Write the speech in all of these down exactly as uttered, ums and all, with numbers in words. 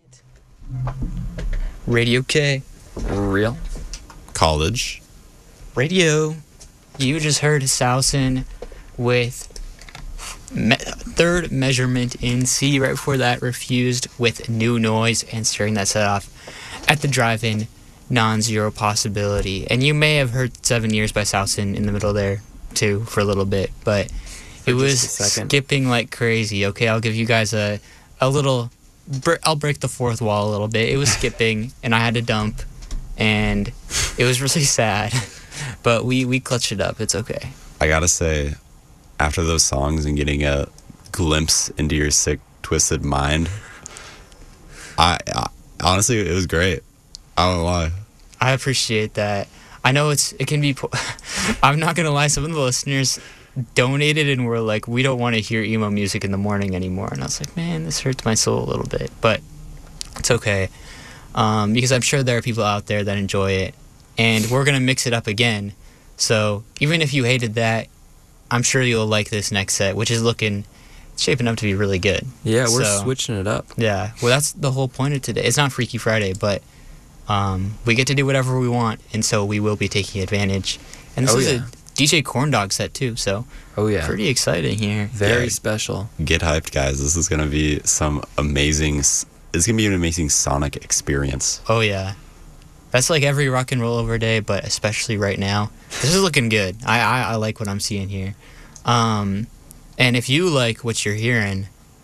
Radio K. Real. College. Radio. You just heard Sousen with me- third measurement in C. Right before that, Refused with New Noise, and starting that set off at the drive-in, Non-Zero Possibility. And you may have heard Seven Years by Sousen in the middle there too for a little bit, but it was skipping like crazy. Okay, I'll give you guys a a little. I'll break the fourth wall a little bit. It was skipping, and I had to dump, and it was really sad. But we we clutched it up. It's okay. I gotta say, after those songs and getting a glimpse into your sick, twisted mind, I, I honestly, it was great. I don't know why. I appreciate that. I know it's it can be. Po- I'm not gonna lie. Some of the listeners donated and were like, "We don't want to hear emo music in the morning anymore." And I was like, "Man, this hurts my soul a little bit," but it's okay, um, because I'm sure there are people out there that enjoy it, and we're gonna mix it up again. So even if you hated that, I'm sure you'll like this next set, which is looking it's shaping up to be really good. Yeah, we're so, switching it up. Yeah, well, that's the whole point of today. It's not Freaky Friday, but um, we get to do whatever we want, and so we will be taking advantage. And this oh, is yeah. a D J Corndog set too, so oh yeah, pretty exciting here. Very Yeah. special. Get hyped, guys. This is gonna be some amazing. It's gonna be an amazing sonic experience. Oh yeah, that's like every rock and roll over day, but especially right now. This is looking good. I I, I like what I'm seeing here. Um, and if you like what you're hearing,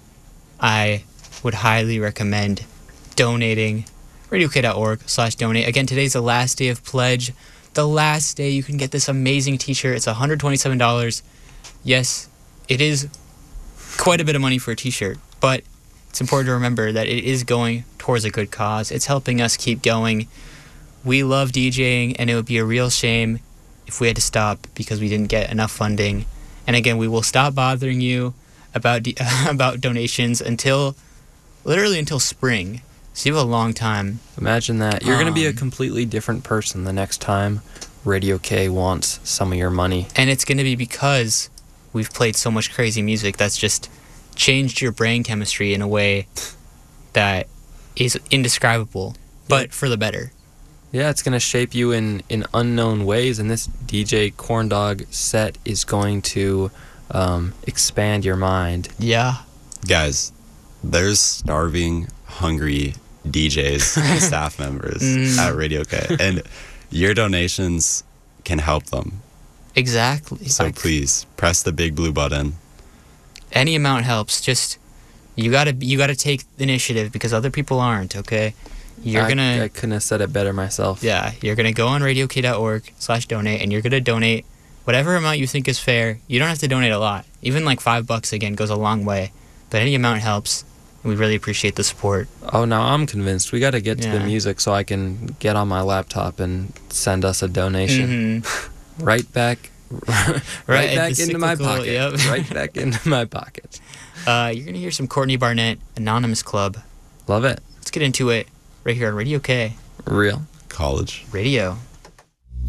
I would highly recommend donating. radio k dot org slash donate. Again, today's the last day of pledge. The last day you can get this amazing t-shirt. It's one hundred twenty-seven dollars. Yes, it is quite a bit of money for a t-shirt, but it's important to remember that it is going towards a good cause. It's helping us keep going. We love DJing, and it would be a real shame if we had to stop because we didn't get enough funding. And again, we will stop bothering you about de- about donations until, literally until spring. So you have a long time. Imagine that. You're um, going to be a Um, completely different person the next time Radio K wants some of your money. And it's going to be because we've played so much crazy music that's just changed your brain chemistry in a way that is indescribable, but for the better. Yeah, it's going to shape you in, in unknown ways, and this D J Corndog set is going to um, expand your mind. Yeah. Guys, there's starving, hungry D Js and staff members Mm. at Radio K, and your donations can help them. Exactly. So Like, please press the big blue button. any amount helps. Just you gotta you gotta take initiative because other people aren't. Okay, you're I, gonna I couldn't have said it better myself. yeah you're gonna go on radio k dot org slash donate and you're gonna donate whatever amount you think is fair. You don't have to donate a lot. Even like five bucks again goes a long way. But any amount helps, and we really appreciate the support. Oh, now I'm convinced. We got to get to Yeah. the music so I can get on my laptop and send us a donation. Mm-hmm. Right back, right, Right, back the into my cyclical, pocket. yep. Right back into my pocket. Uh, you're gonna hear some Courtney Barnett, Anonymous Club. Love it. Let's get into it right here on Radio K. Real. College. Radio.